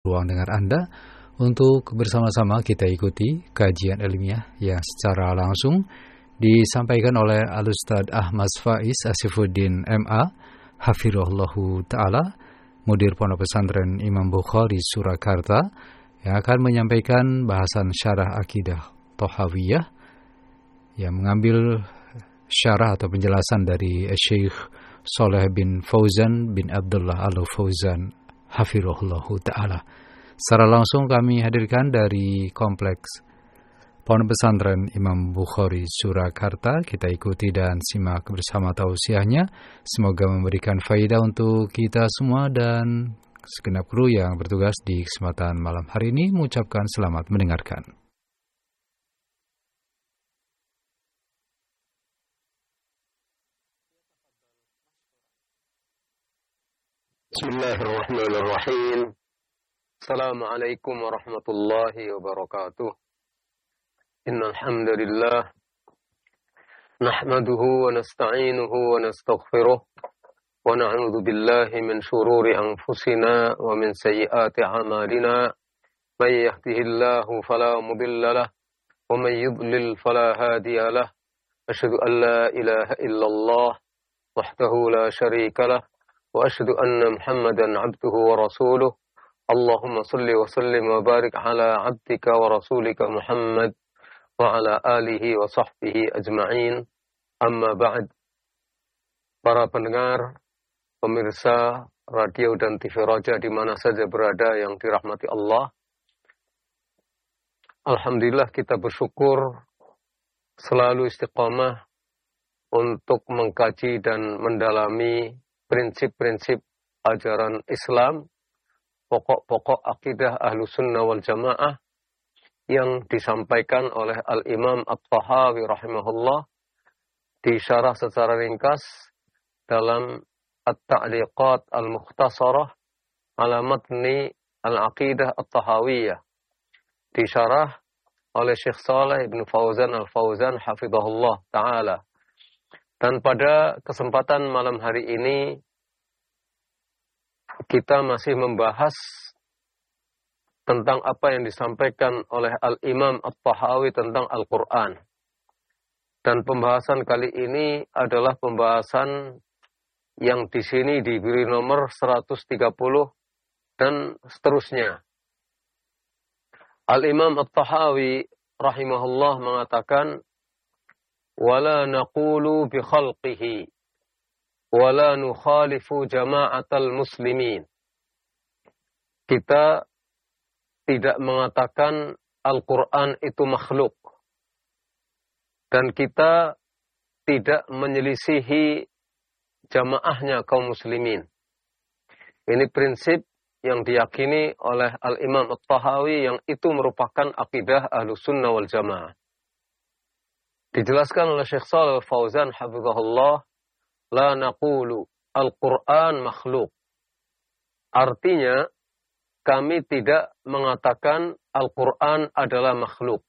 ruang dengar Anda untuk bersama-sama kita ikuti kajian ilmiah yang secara langsung disampaikan oleh Al-Ustadz Ahmad Faiz Asifuddin MA Hafirullahu Ta'ala, Mudir Pondok Pesantren Imam Bukhari Surakarta, yang akan menyampaikan bahasan syarah akidah Thahawiyah yang mengambil syarah atau penjelasan dari Syekh Saleh bin Fauzan bin Abdullah Al-Fauzan Hafirullahu Ta'ala. Secara langsung kami hadirkan dari kompleks Pondok Pesantren Imam Bukhari Surakarta. Kita ikuti dan simak bersama tausiahnya. Semoga memberikan faedah untuk kita semua, dan segenap kru yang bertugas di kesempatan malam hari ini mengucapkan selamat mendengarkan. Bismillahirrahmanirrahim. Assalamualaikum warahmatullahi wabarakatuh. Innal hamdalillah nahmaduhu wa nasta'inuhu wa nastaghfiruh wa na'udzu billahi min shururi anfusina wa min sayyiati a'malina. May yahdihillahu fala mudilla lahu wa may yudlil fala hadiya lahu. Asyhadu an la ilaha illallah wahdahu la syarika lahu wa asyhadu anna Muhammadan 'abduhu wa rasuluh. Allahumma shalli wa sallim wa barik ala 'abdika wa rasulika Muhammad wa ala alihi wa sahbihi ajma'in. Amma ba'd. Para pendengar, pemirsa radio dan TV Raja di mana saja berada yang dirahmati Allah, alhamdulillah kita bersyukur selalu istiqamah untuk mengkaji dan mendalami prinsip-prinsip ajaran Islam, pokok-pokok akidah Ahlussunnah wal Jamaah yang disampaikan oleh Al-Imam At-Tahawi rahimahullah, disyarah secara ringkas dalam At-Ta'liqat Al-Mukhtasarah ala Matni Al-Aqidah At-Tahawiyah, disyarah oleh Syekh Saleh bin Fauzan Al-Fauzan hafizahullah ta'ala. Dan pada kesempatan malam hari ini kita masih membahas tentang apa yang disampaikan oleh Al-Imam At-Tahawi tentang Al-Quran. Dan pembahasan kali ini adalah pembahasan yang di sini diberi nomor 130 dan seterusnya. Al-Imam At-Tahawi rahimahullah mengatakan, وَلَا نَقُولُ بِخَلْقِهِ وَلَا نُخَالِفُ جَمَاعَةَ الْمُسْلِمِينَ. Kita tidak mengatakan Al-Quran itu makhluk, dan kita tidak menyelisihi jamaahnya kaum muslimin. Ini prinsip yang diyakini oleh Al-Imam At-Tahawi, yang itu merupakan akidah Ahlussunnah wal Jamaah. Dijelaskan oleh Syekh Shalih Al-Fauzan hafizahullah, la naqulu Al-Quran makhluk. Artinya, kami tidak mengatakan Al-Quran adalah makhluk.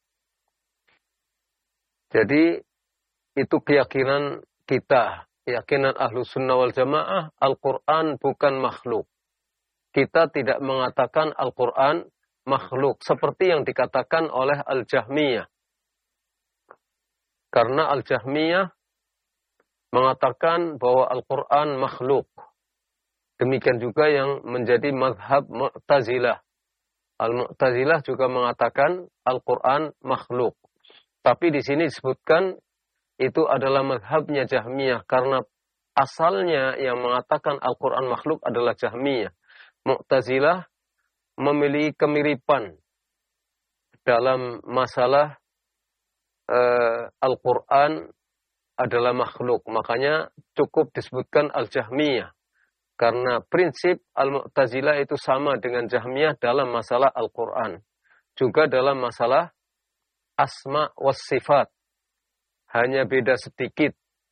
Jadi, itu keyakinan kita, keyakinan Ahlussunnah wal Jamaah, Al-Quran bukan makhluk. Kita tidak mengatakan Al-Quran makhluk, seperti yang dikatakan oleh Al-Jahmiyah. Karena Al-Jahmiyah mengatakan bahwa Al-Quran makhluk. Demikian juga yang menjadi mazhab Mu'tazilah. Al-Mu'tazilah juga mengatakan Al-Quran makhluk. Tapi di sini disebutkan itu adalah mazhabnya Jahmiyah, karena asalnya yang mengatakan Al-Quran makhluk adalah Jahmiyah. Mu'tazilah memiliki kemiripan dalam masalah Al-Quran adalah makhluk. Makanya cukup disebutkan Al-Jahmiyah. Karena prinsip Al-Mu'tazilah itu sama dengan Jahmiyah dalam masalah Al-Quran. Juga dalam masalah asma was sifat. Hanya beda sedikit.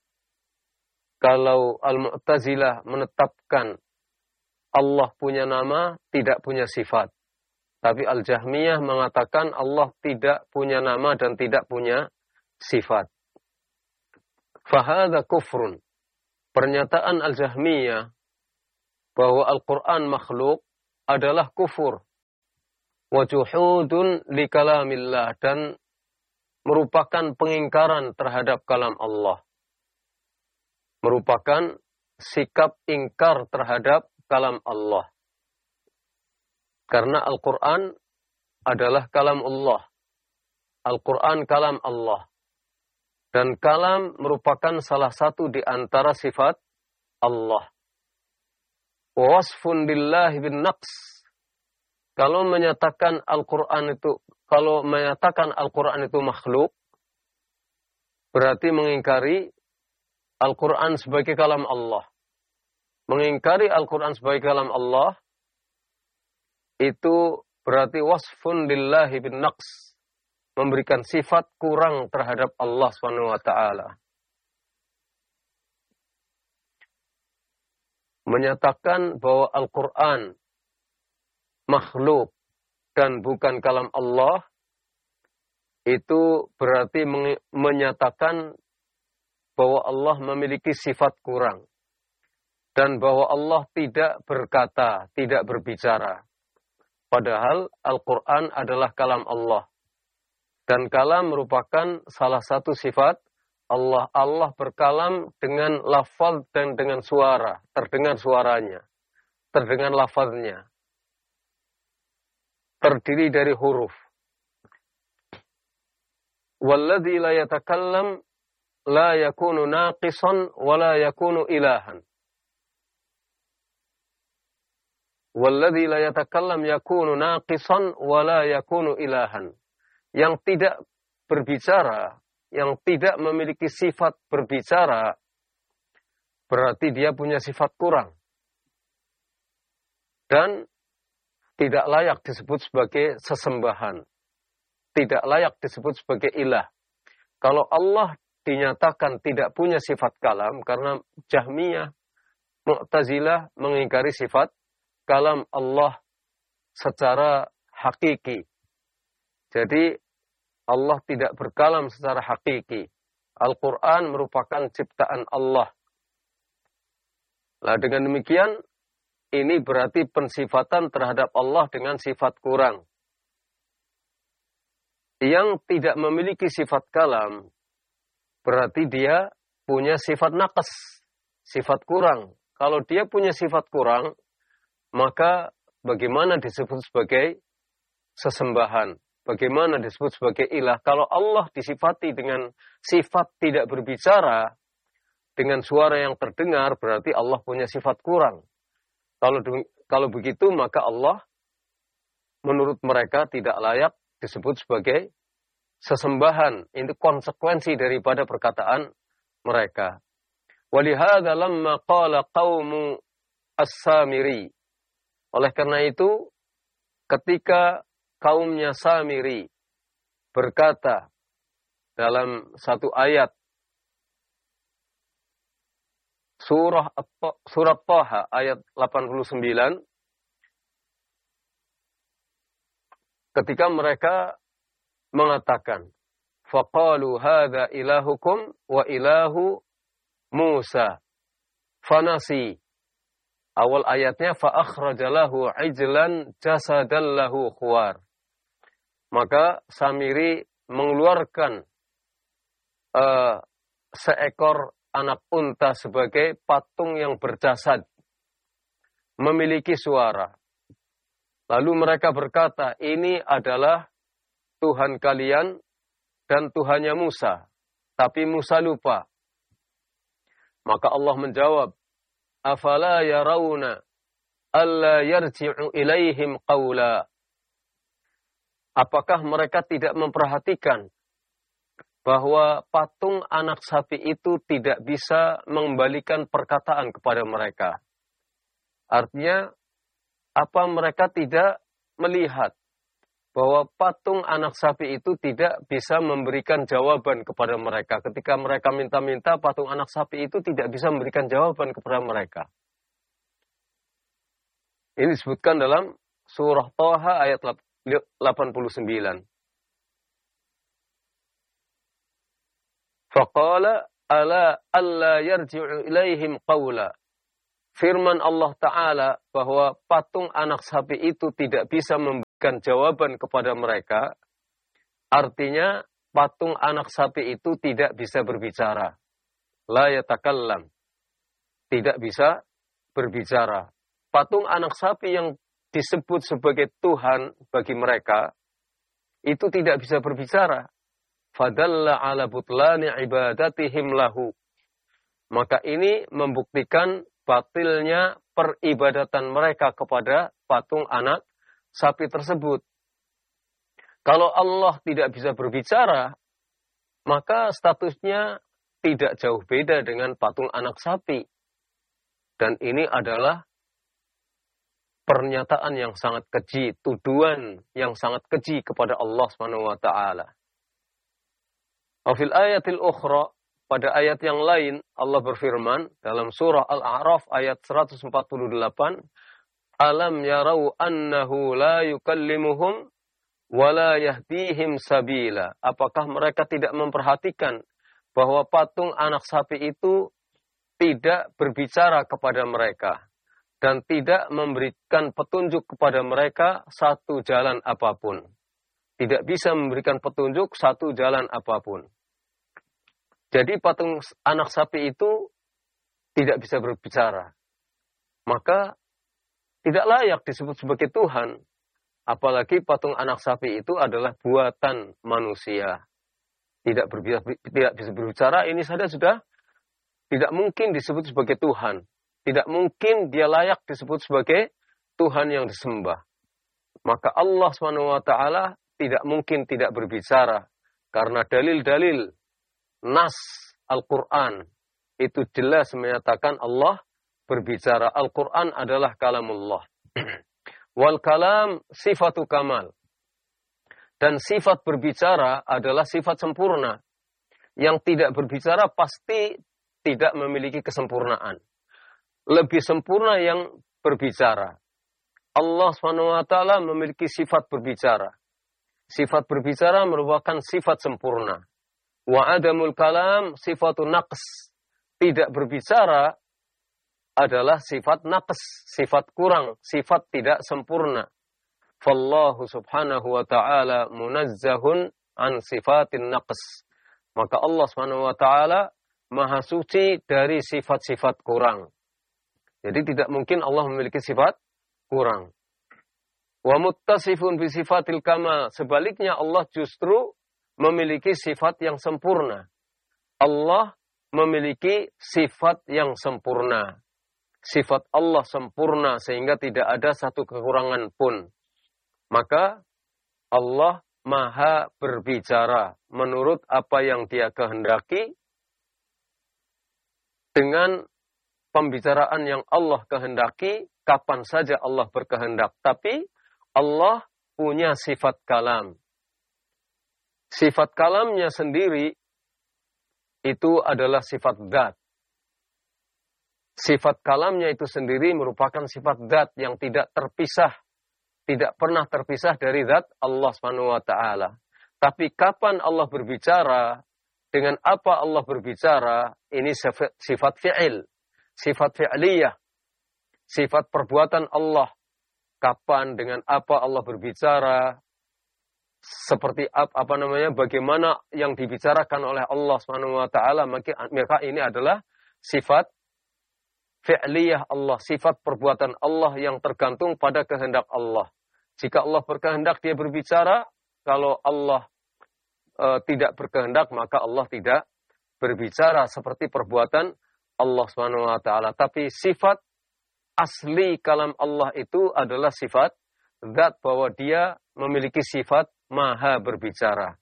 Kalau Al-Mu'tazilah menetapkan Allah punya nama, tidak punya sifat. Tapi Al-Jahmiyah mengatakan Allah tidak punya nama dan tidak punya sifat. Fahadha kufrun. Pernyataan Al-Jahmiyah bahwa Al-Quran makhluk adalah kufur. wa juhudun li kalamillah, dan merupakan pengingkaran terhadap kalam Allah. Merupakan sikap ingkar terhadap kalam Allah. Karena Al-Quran adalah kalam Allah. Al-Quran kalam Allah. Dan kalam merupakan salah satu di antara sifat Allah. Wasfun lillahi bin naqs. Kalau menyatakan Al-Quran itu makhluk, berarti mengingkari Al-Quran sebagai kalam Allah. Mengingkari Al-Quran sebagai kalam Allah, itu berarti wasfun lillahi bin naqs. Memberikan sifat kurang terhadap Allah SWT. Menyatakan bahwa Al-Quran makhluk dan bukan kalam Allah, itu berarti menyatakan bahwa Allah memiliki sifat kurang. Dan bahwa Allah tidak berkata, tidak berbicara. Padahal Al-Quran adalah kalam Allah. Dan kalam merupakan salah satu sifat Allah. Allah berkalam dengan lafaz dan dengan suara. Terdengar suaranya. Terdengar lafaznya. Terdiri dari huruf. Walladzi la yatakallam la yakunu naqisan wa la yakunu ilahan. Walladzi la yatakallam yakunu naqisan wa la yakunu ilahan. Yang tidak berbicara, yang tidak memiliki sifat berbicara, berarti dia punya sifat kurang. Dan tidak layak disebut sebagai sesembahan. Tidak layak disebut sebagai ilah. Kalau Allah dinyatakan tidak punya sifat kalam, karena Jahmiyah, Mu'tazilah mengingkari sifat kalam Allah secara hakiki. Jadi Allah tidak berkalam secara hakiki. Al-Quran merupakan ciptaan Allah. Nah, dengan demikian, ini berarti pensifatan terhadap Allah dengan sifat kurang. Yang tidak memiliki sifat kalam, berarti dia punya sifat naqas, sifat kurang. Kalau dia punya sifat kurang, maka bagaimana disebut sebagai sesembahan? Bagaimana disebut sebagai ilah? Kalau Allah disifati dengan sifat tidak berbicara, dengan suara yang terdengar, berarti Allah punya sifat kurang. Kalau begitu, maka Allah menurut mereka tidak layak disebut sebagai sesembahan. Ini konsekuensi daripada perkataan mereka. Walihada lamma qala qaumu as-Samiri. Oleh karena itu, ketika kaumnya Samiri berkata dalam satu ayat surat Thaha ayat 89, ketika mereka mengatakan, faqalu hadza ilahukum wa ilahu Musa fanasi. Awal ayatnya fa'akhrajalahu ijlan jasadallahu khuwar. Maka Samiri mengeluarkan seekor anak unta sebagai patung yang berjasad, memiliki suara. Lalu mereka berkata, ini adalah Tuhan kalian dan Tuhannya Musa. Tapi Musa lupa. Maka Allah menjawab, afala yarawna alla yarji'u ilaihim qawla. Apakah mereka tidak memperhatikan bahwa patung anak sapi itu tidak bisa mengembalikan perkataan kepada mereka? Artinya, apa mereka tidak melihat bahwa patung anak sapi itu tidak bisa memberikan jawaban kepada mereka? Ketika mereka minta-minta, patung anak sapi itu tidak bisa memberikan jawaban kepada mereka. Ini disebutkan dalam surah Thaha ayat 89. Faqala ala alla yarji'u ilaihim qawla. Firman Allah Ta'ala bahwa patung anak sapi itu tidak bisa memberikan jawaban kepada mereka, artinya patung anak sapi itu tidak bisa berbicara. La yatakallam. Tidak bisa berbicara. Patung anak sapi yang disebut sebagai Tuhan bagi mereka, itu tidak bisa berbicara. Fadalla ala butlani ibadatihim lahu. Maka ini membuktikan batilnya peribadatan mereka kepada patung anak sapi tersebut. Kalau Allah tidak bisa berbicara, maka statusnya tidak jauh beda dengan patung anak sapi. Dan ini adalah pernyataan yang sangat keji, tuduhan yang sangat keji kepada Allah Subhanahu wa taala. Fil ayatil ukhra, pada ayat yang lain Allah berfirman dalam surah Al-A'raf ayat 148, alam yarau annahu la yukallimuhum wa la yahdihim sabila. Apakah mereka tidak memperhatikan bahwa patung anak sapi itu tidak berbicara kepada mereka dan tidak memberikan petunjuk kepada mereka satu jalan apapun. Tidak bisa memberikan petunjuk satu jalan apapun. Jadi patung anak sapi itu tidak bisa berbicara. Maka tidak layak disebut sebagai Tuhan. Apalagi patung anak sapi itu adalah buatan manusia. Tidak bisa berbicara, ini saja sudah tidak mungkin disebut sebagai Tuhan. Tidak mungkin dia layak disebut sebagai Tuhan yang disembah. Maka Allah SWT tidak mungkin tidak berbicara. Karena dalil-dalil nas Al-Quran itu jelas menyatakan Allah berbicara. Al-Quran adalah kalamullah. Wal kalam sifatu kamal. Dan sifat berbicara adalah sifat sempurna. Yang tidak berbicara pasti tidak memiliki kesempurnaan. Lebih sempurna yang berbicara. Allah SWT memiliki sifat berbicara. Sifat berbicara merupakan sifat sempurna. Wa adamul kalam sifatun naqs. Tidak berbicara adalah sifat naqs, sifat kurang, sifat tidak sempurna. Fallahu subhanahu wa ta'ala munazzahun an sifatin naqs. Maka Allah subhanahu wa ta'ala maha suci dari sifat-sifat kurang. Jadi tidak mungkin Allah memiliki sifat kurang. Wa muttasifun bi sifatil kamal. Sebaliknya Allah justru memiliki sifat yang sempurna. Allah memiliki sifat yang sempurna. Sifat Allah sempurna sehingga tidak ada satu kekurangan pun. Maka Allah maha berbicara menurut apa yang Dia kehendaki dengan pembicaraan yang Allah kehendaki, kapan saja Allah berkehendak. Tapi Allah punya sifat kalam. Sifat kalamnya sendiri itu adalah sifat dzat. Sifat kalamnya itu sendiri merupakan sifat dzat yang tidak terpisah. Tidak pernah terpisah dari zat Allah Subhanahu wa ta'ala. Tapi kapan Allah berbicara, dengan apa Allah berbicara, ini sifat fi'il. Sifat fi'liyah, sifat perbuatan Allah. Kapan, dengan apa Allah berbicara, seperti bagaimana yang dibicarakan oleh Allah Subhanahu wa taala, maka ini adalah sifat fi'liyah Allah, sifat perbuatan Allah yang tergantung pada kehendak Allah. Jika Allah berkehendak dia berbicara, kalau Allah tidak berkehendak maka Allah tidak berbicara seperti perbuatan Allah Subhanahu wa taala. Tapi sifat asli kalam Allah itu adalah sifat zat, bahwa Dia memiliki sifat maha berbicara.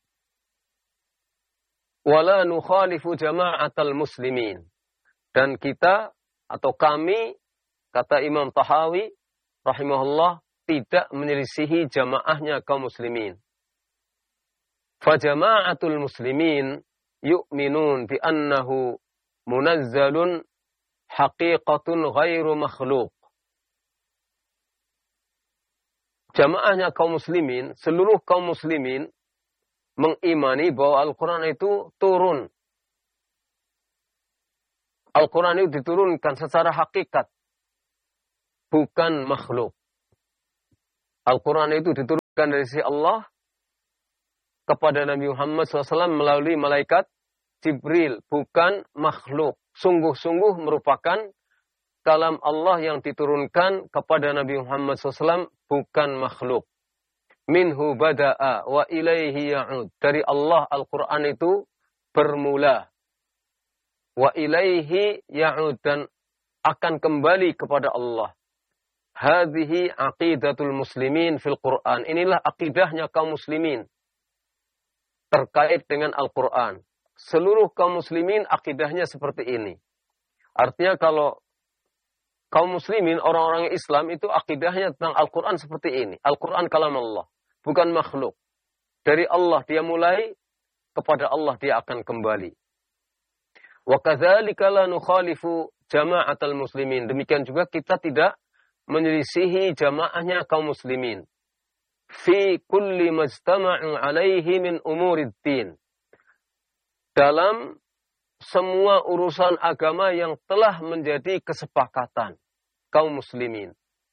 Wala nukhalifu jama'atal muslimin. Dan kita atau kami, kata Imam Tahawi rahimahullah, tidak menyelisihi jamaahnya kaum muslimin. Fa jama'atul muslimin yu'minun bi annahu munazzalun haqiqatun ghairu makhluk. Jamaahnya kaum muslimin, seluruh kaum muslimin mengimani bahwa Al-Quran itu turun. Al-Quran itu diturunkan secara hakikat, bukan makhluk. Al-Quran itu diturunkan diturunkan dari sisi Allah kepada Nabi Muhammad SAW melalui malaikat Jibril, bukan makhluk. Sungguh-sungguh merupakan kalam Allah yang diturunkan kepada Nabi Muhammad SAW, bukan makhluk. Minhu bada'a wa ilaihi ya'ud. Dari Allah Al-Quran itu bermula. Wa ilaihi ya'ud, dan akan kembali kepada Allah. Hadhihi aqidatul muslimin fil Quran. Inilah akidahnya kaum muslimin terkait dengan Al-Quran. Seluruh kaum muslimin akidahnya seperti ini. Artinya kalau kaum muslimin, orang-orang Islam itu akidahnya tentang Al-Quran seperti ini. Al-Quran kalam Allah, bukan makhluk. Dari Allah dia mulai, kepada Allah dia akan kembali. Wa kadzalika la nukhalifu jama'atal muslimin. Demikian juga kita tidak menyelisihi jamaahnya kaum muslimin. Fi kulli majtama'u alaihi min umuriddin. Dalam semua urusan agama yang telah menjadi kesepakatan kaum muslimin.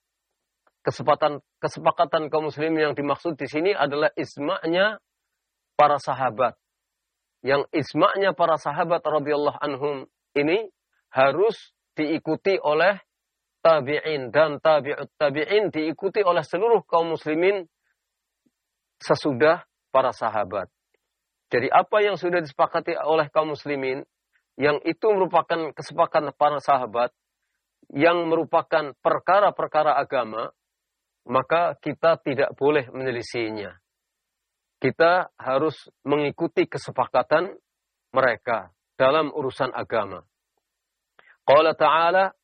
Kesepakatan kaum muslimin yang dimaksud di sini adalah ijma'nya para sahabat. Yang ijma'nya para sahabat radhiyallahu anhum ini harus diikuti oleh tabi'in, dan tabi'ut tabi'in diikuti oleh seluruh kaum muslimin sesudah para sahabat. Jadi apa yang sudah disepakati oleh kaum muslimin, yang itu merupakan kesepakatan para sahabat, yang merupakan perkara-perkara agama, maka kita tidak boleh menyelisihinya. Kita harus mengikuti kesepakatan mereka dalam urusan agama. Qala ta'ala,